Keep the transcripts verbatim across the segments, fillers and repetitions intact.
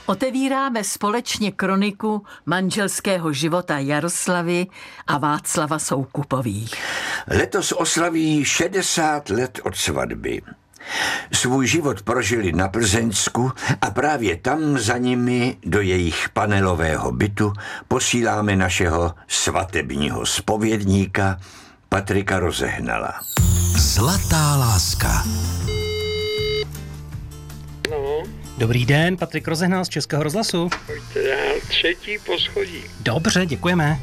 Otevíráme společně kroniku manželského života Jaroslavy a Václava Soukupových. Letos oslaví šedesát let od svatby. Svůj život prožili na Plzeňsku a právě tam za nimi do jejich panelového bytu posíláme našeho svatebního zpovědníka Patrika Rozehnala. Zlatá láska. No. Dobrý den, Patrik Rozehnal z Českého rozhlasu. Pojďte dál, třetí poschodí. Dobře, děkujeme.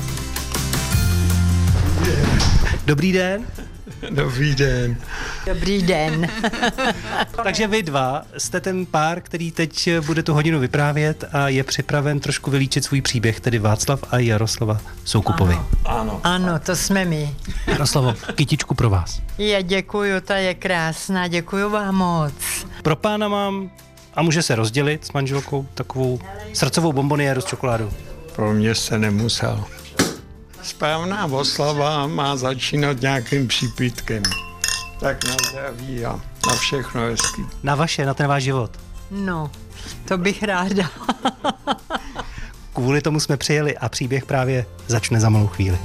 Dobrý den. Dobrý den. Dobrý den. Takže vy dva jste ten pár, který teď bude tu hodinu vyprávět a je připraven trošku vylíčit svůj příběh, tedy Václav a Jaroslava Soukupovi. Ano. Ano. Ano, to jsme my. Jaroslavo, kytičku pro vás. Já děkuju, ta je krásná, děkuju vám moc. Pro pána mám, a může se rozdělit s manželkou, takovou srdcovou bomboniéru s čokoládou. Pro mě se nemusel. Správná oslava má začínat nějakým přípitkem. Tak na zdraví a na všechno hezký. Na vaše, na ten váš život. No, to bych ráda. Kvůli tomu jsme přijeli a příběh právě začne za malou chvíli.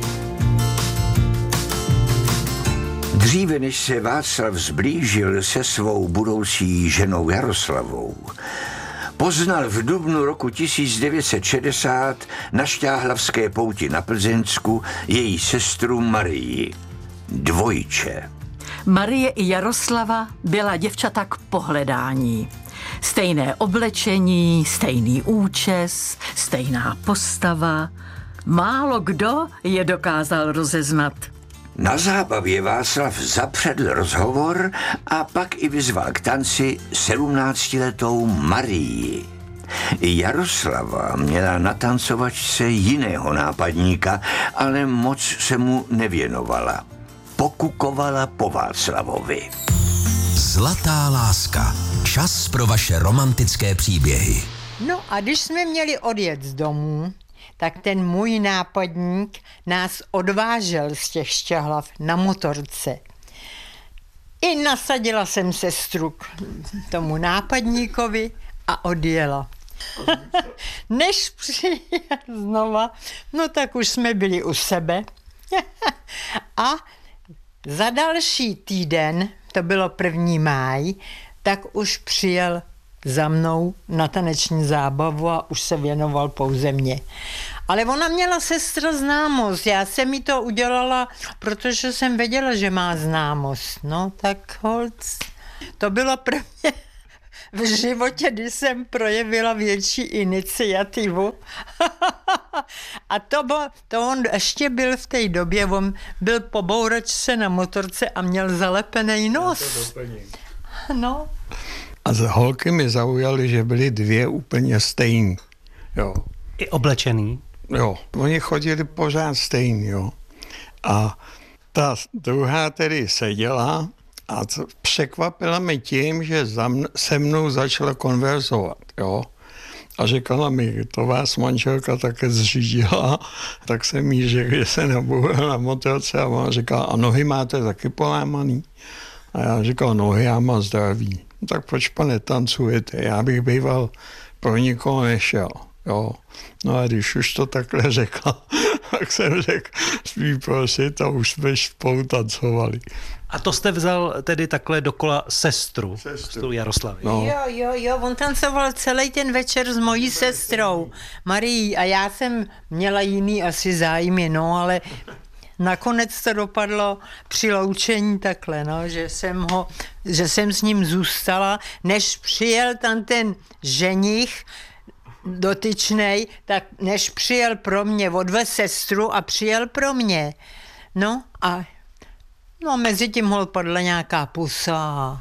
Dříve než se Václav zblížil se svou budoucí ženou Jaroslavou, poznal v dubnu roku tisíc devět set šedesát na Šťáhlavské pouti na Plzeňsku její sestru Marii. Dvojče. Marie i Jaroslava byla děvčata k pohledání. Stejné oblečení, stejný účes, stejná postava. Málo kdo je dokázal rozeznat. Na zábavě Václav zapředl rozhovor a pak i vyzval k tanci sedmnáctiletou Marii. Jaroslava měla na tancovačce jiného nápadníka, ale moc se mu nevěnovala. Pokukovala po Václavovi. Zlatá láska. Čas pro vaše romantické příběhy. No a když jsme měli odjet z domů, tak ten můj nápadník nás odvážel z těch Šťahlav na motorce. I nasadila jsem sestru k tomu nápadníkovi a odjela. Než přijel znova, no tak už jsme byli u sebe. A za další týden, to bylo první máj, tak už přijel za mnou na taneční zábavu a už se věnoval pouze mně. Ale ona měla sestra známost, já jsem jí to udělala, protože jsem věděla, že má známost. No tak holc, to bylo pro mě v životě, kdy jsem projevila větší iniciativu. A to, bylo, to on ještě byl v té době, on byl po bouračce na motorce a měl zalepený nos. No. A z holky mi zaujaly, že byly dvě úplně stejný. Jo. I oblečený. Jo, oni chodili pořád stejný, jo. A ta druhá tedy seděla a překvapila mi tím, že za mn- se mnou začala konverzovat, jo. A říkala mi, to vás manželka také zřídila, tak jsem jí řekl, že se naboural na motorce a ona říkala, a nohy máte taky polámaný? A já říkal, nohy já mám zdraví. Tak proč pa netancujete? Já bych býval pro nikoho nešel. Jo. No a když už to takhle řekla, tak jsem řekl, smí prosit a už jsme spolu tancovali. A to jste vzal tedy takhle dokola sestru, sestru Jaroslavy. No. Jo, jo, jo, on tancoval celý ten večer s mojí sestrou Marií a já jsem měla jiný asi zájmy, no, ale nakonec to dopadlo při loučení takhle, no, že jsem ho, že jsem s ním zůstala, než přijel tam ten ženich dotyčnej, tak než přijel pro mě, odvez sestru a přijel pro mě. No a no, mezi tím hol padla nějaká pusa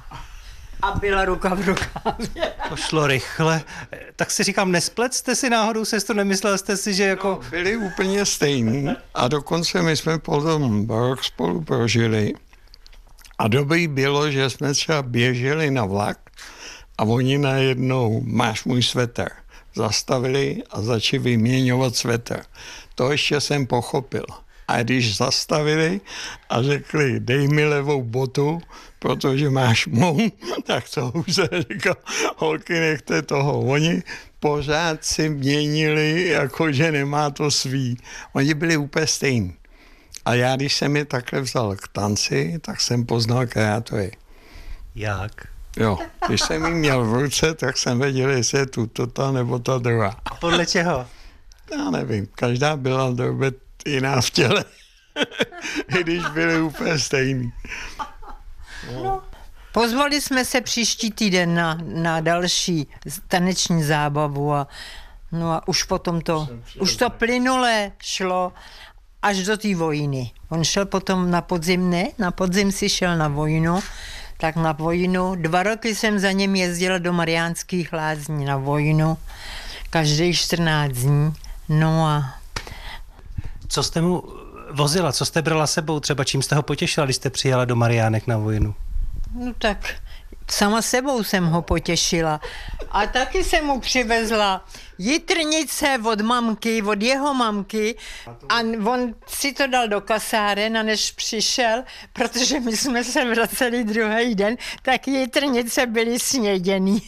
a byla ruka v rukávě. To šlo rychle. Tak si říkám, nesplet jste si náhodou sestru, nemyslel jste si, že jako... No, byli úplně stejní a dokonce my jsme potom rok spolu prožili a dobrý bylo, že jsme třeba běželi na vlak a oni najednou, máš můj sveter, zastavili a začali vyměňovat sveter. To ještě jsem pochopil. A když zastavili a řekli, dej mi levou botu, protože máš mou, tak to už se říkal, holky, nechte toho. Oni pořád si měnili, jakože nemá to svý. Oni byli úplně stejní. A já, když jsem je takhle vzal k tanci, tak jsem poznal, která to je. Jak? Jo, když jsem ji měl v ruce, tak jsem věděl, jestli je tu to ta nebo ta druhá. A podle čeho? Já nevím, každá byla dobře jiná v těle, i když byly úplně stejný. No. Pozvali jsme se příští týden na, na další taneční zábavu a, no a už potom to, už to plynule šlo až do té vojny. On šel potom na podzim, ne? Na podzim si šel na vojnu, tak na vojnu. Dva roky jsem za ním jezdila do Mariánských Lázní na vojnu, každý čtrnáct dní. No a... Co jste mu vozila, co jste brala sebou, třeba čím jste ho potěšila, když jste přijela do Mariánek na vojnu? No tak sama sebou jsem ho potěšila. A taky jsem mu přivezla jitrnice od mamky, od jeho mamky a on si to dal do kasáren a než přišel, protože my jsme se vraceli druhý den, tak jitrnice byly sněděný.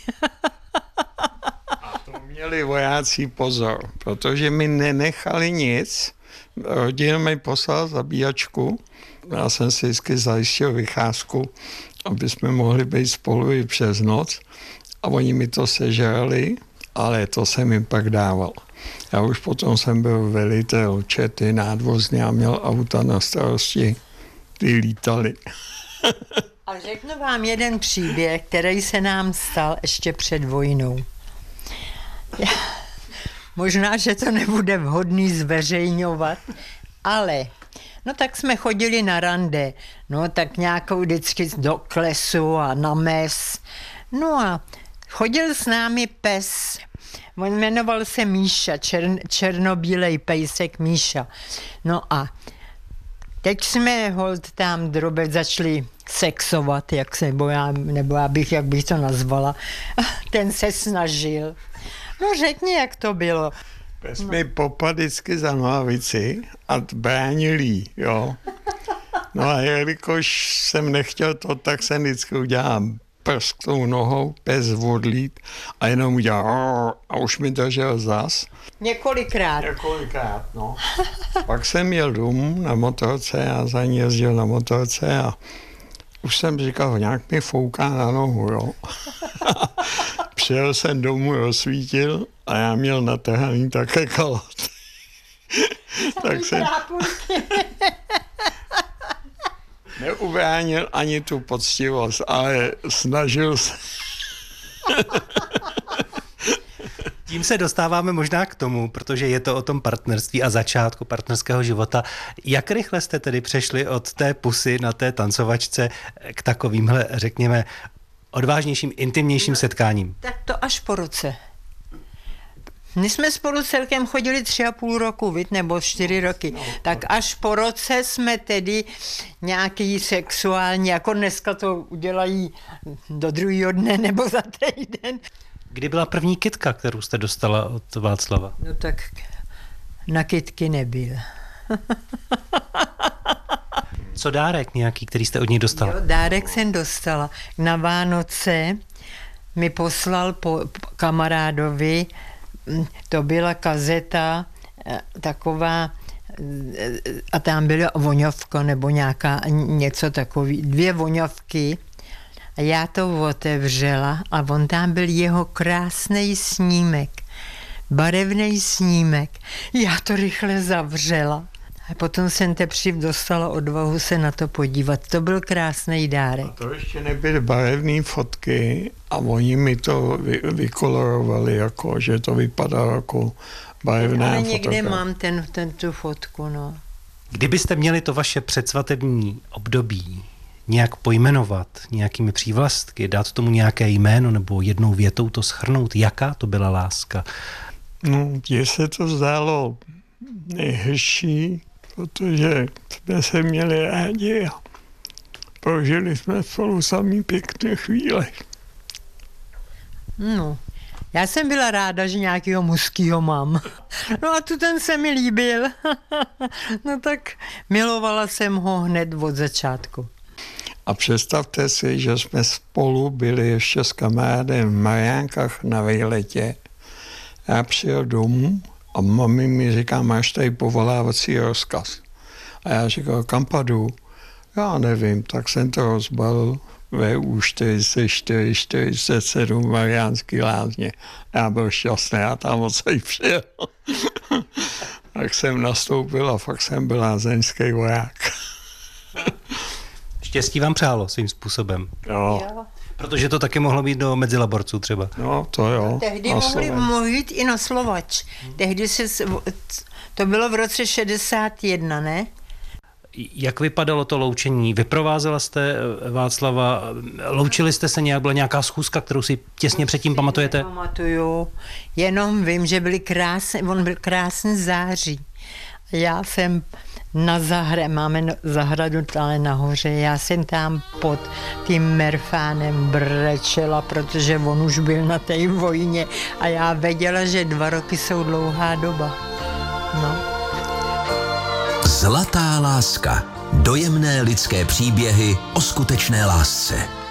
A to měli vojáci pozor, protože mi nenechali nic. Rodina mi poslala zabíjačku. Já jsem si vždycky zajistil vycházku, aby jsme mohli být spolu i přes noc. A oni mi to sežrali, ale to jsem jim pak dával. Já už potom jsem byl velitel čety nádvozně a měl auta na starosti. Ty lítali. A řeknu vám jeden příběh, který se nám stal ještě před vojnou. Já, možná, že to nebude vhodný zveřejňovat, ale no tak jsme chodili na rande, no tak nějakou vždycky do klesu a na mes. No a chodil s námi pes, on jmenoval se Míša, čern, černobílej pejsek Míša. No a teď jsme hold tam drobec začali sexovat, jak se, nebo já, nebo já bych, jak bych to nazvala. Ten se snažil. No řekni, jak to bylo. Pes no. mi popadl vždycky za nohavici a bránil jí, jo. No a jelikož jsem nechtěl to, tak jsem vždycky udělal prst tou nohou, pes vodlít a jenom udělal a už mi držel zas. Několikrát. Několikrát, no. Pak jsem jel domů na motorce a za ní jezdil na motorce a už jsem říkal, nějak mi fouká na nohu, jo. Přijel jsem domů, rozsvítil a já měl natrhaný také kalot. Tak jsem neubránil ani tu poctivost, ale snažil se. Tím se dostáváme možná k tomu, protože je to o tom partnerství a začátku partnerského života. Jak rychle jste tedy přešli od té pusy na té tancovačce k takovýmhle, řekněme, odvážnějším, intimnějším setkáním? Tak to až po roce. My jsme spolu celkem chodili tři a půl roku, vid, nebo čtyři roky. No, tak až po roce jsme tedy nějaký sexuální, jako dneska to udělají do druhého dne nebo za týden. Kdy byla první kytka, kterou jste dostala od Václava? No tak na kytky nebyl. Co dárek nějaký, který jste od něj dostala? Jo, dárek jsem dostala. Na Vánoce mi poslal po kamarádovi, to byla kazeta taková, a tam byla voňovka nebo nějaká, něco takový, dvě voňovky. A já to otevřela a on tam byl jeho krásný snímek, barevný snímek. Já to rychle zavřela. A potom jsem teprve dostala odvahu se na to podívat. To byl krásný dárek. A to ještě nebyly barevné fotky a oni mi to vy, vykolorovali, jako, že to vypadá jako barevná fotka. Ale někde mám ten, ten, tu fotku, no. Kdybyste měli to vaše předsvatební období nějak pojmenovat, nějakými přívlastky, dát tomu nějaké jméno nebo jednou větou to shrnout, jaká to byla láska? No, mně se to zdálo nejhezčí, protože jsme se měli rádi a prožili jsme spolu samý pěkné chvíle. No, já jsem byla ráda, že nějakého mužského mám. No a tu ten se mi líbil. No tak milovala jsem ho hned od začátku. A představte si, že jsme spolu byli ještě s kamarádem v Mariánkách na výletě. Já přijel domů a mami mi říká, máš tady povolávací rozkaz. A já říkal, kam padu? Já nevím, tak jsem to rozbalil V U čtyřicet čtyři čtyřicet sedm Mariánský Lázně. Já byl šťastný, já tam odsaď přijel. Tak jsem nastoupil a fakt jsem byl lázeňský voják. Štěstí vám přálo svým způsobem. Jo. Jo. Protože to taky mohlo být do mezilaborců třeba. No, to jo. Tehdy na mohli Slovensku. mluvit i na Slovač. Tehdy se, s- to bylo v roce šedesát jedna, ne? Jak vypadalo to loučení? Vyprovázela jste Václava? Loučili jste se nějak? Byla nějaká schůzka, kterou si těsně předtím pamatujete? Pamatuju, jenom vím, že byly krásné, on byl krásný září. Já jsem na zahře, máme no- zahradu ale nahoře, já jsem tam pod tím Merfánem brečela, protože on už byl na té vojně a já věděla, že dva roky jsou dlouhá doba. No. Zlatá láska. Dojemné lidské příběhy o skutečné lásce.